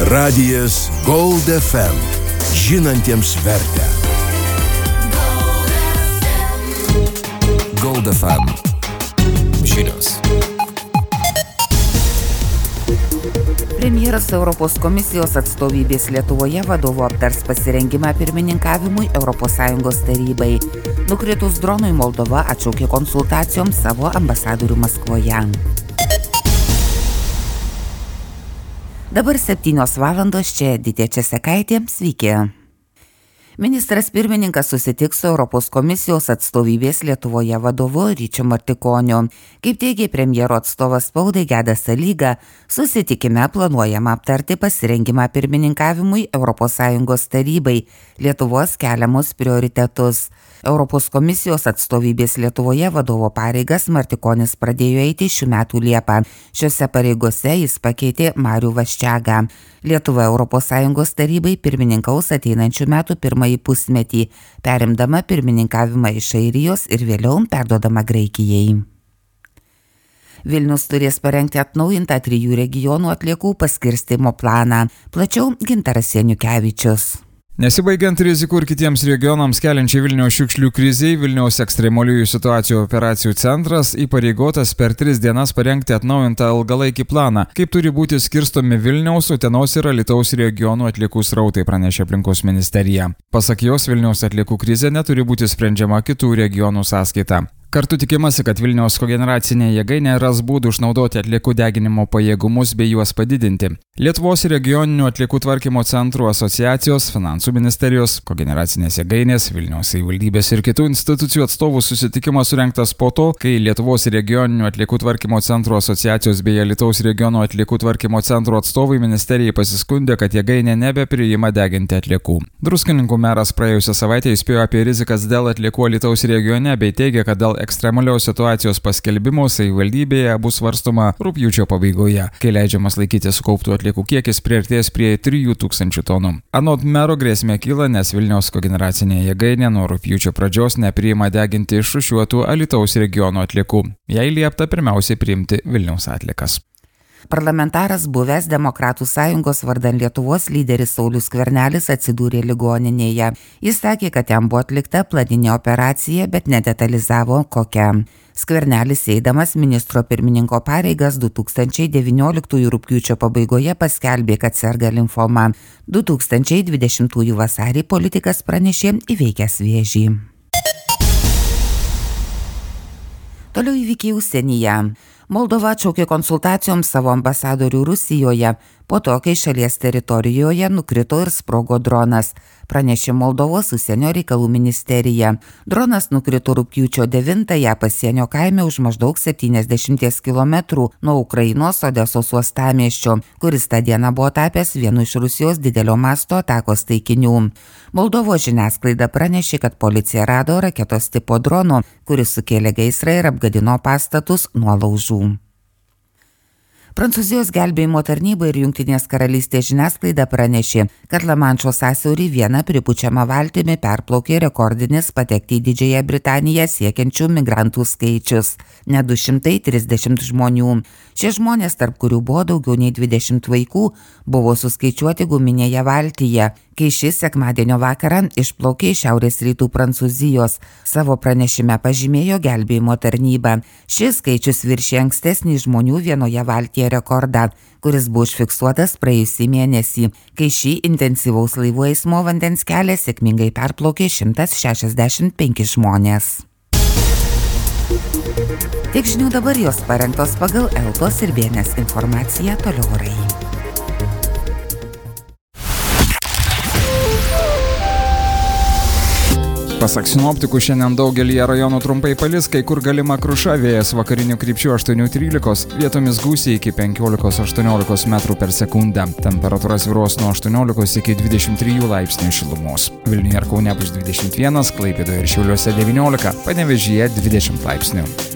Radijas Gold FM. Žinantiems vertę. Gold FM. Žinios. Premjeras Europos komisijos atstovybės Lietuvoje vadovu aptars pasirengimą pirmininkavimui ES tarybai. Nukritus dronui Moldova atšaukė konsultacijoms savo ambasadorių Maskvoje. Dabar 7 valandos, čia Editė Česekaitė, sveiki. Ministras pirmininkas susitiks su Europos komisijos atstovybės Lietuvoje vadovu Ryčiu Martikoniu. Kaip teigė premjero atstovas spaudai Gedas Salyga, susitikime planuojama aptarti pasirengimą pirmininkavimui ES tarybai, Lietuvos keliamus prioritetus. Europos komisijos atstovybės Lietuvoje vadovo pareigas Martikonis pradėjo eiti šių metų Liepą. Šiose pareigose jis pakeitė Marių Vaščiagą. Lietuva ES tarybai pirmininkaus ateinančių metų pirmąjį pusmetį, perimdama pirmininkavimą iš Airijos ir vėliau perduodama Graikijai. Vilnius turės parengti atnaujintą 3 regionų atliekų paskirstymo planą. Plačiau Gintaras Janiukevičius. Nesibaigiant rizikų ir kitiems regionams keliančiai Vilniaus šiukšlių krizei, Vilniaus ekstremaliųjų situacijų operacijų centras įpareigotas per 3 dienas parengti atnaujintą ilgalaikį planą, kaip turi būti skirstomi Vilniaus, Utenos ir Alytaus regionų atliekų srautai, pranešė aplinkos ministerija. Pasak jos, Vilniaus atliekų krizė neturi būti sprendžiama kitų regionų sąskaita. Kartu tikimasi, kad Vilniaus kogeneracinė jėgainė ras būdų išnaudoti atliekų deginimo pajėgumus bei juos padidinti. Lietuvos regioninių atliekų tvarkymo centrų asociacijos, finansų ministerijos, kogeneracinės jėgainės, Vilniaus savivaldybės ir kitų institucijų atstovų susitikimas surengtas po to, kai Lietuvos regioninių atliekų tvarkymo centrų asociacijos bei Alytaus regiono atliekų tvarkymo centrų atstovai ministerijai pasiskundė, kad jėgainė nebepriima deginti atliekų. Druskininkų meras praėjusią savaitę įspėjo apie rizikas dėl atliekų Alytaus regione bei teigė, kad dėl ekstremalios situacijos paskelbimo savivaldybėje bus svarstoma rugpjūčio pabaigoje, kai leidžiamas laikyti sukauptų atliekų kiekis priartės prie 3000 tonų. Anot mero grėsmė kyla, nes Vilniaus kogeneracinė jėgainė nuo rugpjūčio pradžios nepriima deginti išrūšiuotų Alytaus regiono atliekų. Jai liepta pirmiausiai priimti Vilniaus atliekas. Parlamentaras buvęs Demokratų sąjungos vardan Lietuvos lyderis Saulius Skvernelis atsidūrė ligoninėje. Jis sakė, kad jam buvo atlikta planinė operacija, bet nedetalizavo kokia. Skvernelis eidamas ministro pirmininko pareigas 2019 rugpjūčio pabaigoje paskelbė, kad serga limfoma. 2020 vasarį politikas pranešė įveikęs vėžį. Toliau įvykiai užsienyje. Moldova atšaukė konsultacijoms savo ambasadorių Rusijoje, po to, kai šalies teritorijoje nukrito ir sprogo dronas, pranešė Moldovos užsienio reikalų ministerija. Dronas nukrito rugpjūčio 9-ąją pasienio kaime už maždaug 70 km nuo Ukrainos Odesos uostamiesčio, kuris tą dieną buvo tapęs vienu iš Rusijos didelio masto atakos taikinių. Moldovos žiniasklaida pranešė, kad policija rado raketos tipo drono, kuris sukėlė gaisrą ir apgadino pastatus nuo laužų. Prancūzijos gelbėjimo tarnyba ir Jungtinės karalystės žiniasklaida pranešė, kad Lamanšo sąsiaurį viena pripučiama valtimi perplaukė rekordinis patekti į Didžiąją Britaniją siekiančių migrantų skaičius – net 230 žmonių. Šie žmonės, tarp kurių buvo daugiau nei 20 vaikų, buvo suskaičiuoti guminėje valtyje, kai šis sekmadienio vakarą išplaukė iš šiaurės rytų Prancūzijos. Savo pranešime pažymėjo gelbėjimo tarnyba. Šis skaičius viršė ankstesnį žmonių vienoje valtyje rekordą, kuris buvo užfiksuotas praėjusį mėnesį, kai šį intensyvaus laivų eismo vandens kelią sėkmingai perplaukė 165 žmonės. Tiek žinių dabar, jos parengtos pagal Eltos ir Bėnės informaciją, toliau orai. Pasak sinoptikų, šiandien daugelį rajonų trumpai palis, kai kur galima kruša, vėjas vakarinių krypčių 8–13, vietomis gūsiai iki 15–18 metrų per sekundę. Temperatūra svyruos nuo 18 iki 23 laipsnių šilumos. Vilniuje ir Kaune bus 21, Klaipėdoje ir Šiauliuose 19, Panevėžyje 20 laipsnių.